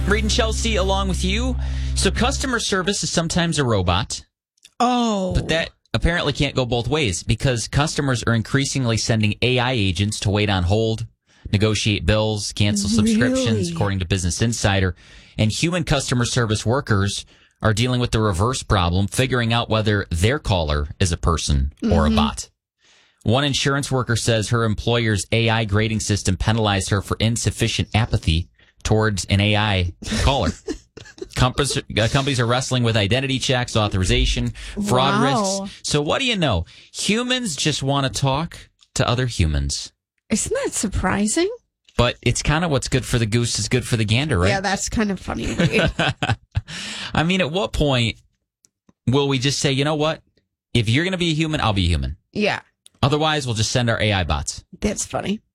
Reed and Chelsea along with you. So customer service is sometimes a robot. Oh. But that apparently can't go both ways because customers are increasingly sending AI agents to wait on hold, negotiate bills, cancel subscriptions, according to Business Insider. And human customer service workers are dealing with the reverse problem, figuring out whether their caller is a person or a bot. One insurance worker says her employer's AI grading system penalized her for insufficient apathy towards an AI caller. Companies are wrestling with identity checks, authorization, fraud risks. So what do you know? Humans just want to talk to other humans. Isn't that surprising? But it's kind of what's good for the goose is good for the gander, right? Yeah, that's kind of funny. I mean, at what point will we just say, you know what? If you're going to be a human, I'll be a human. Yeah. Otherwise, we'll just send our AI bots. That's funny.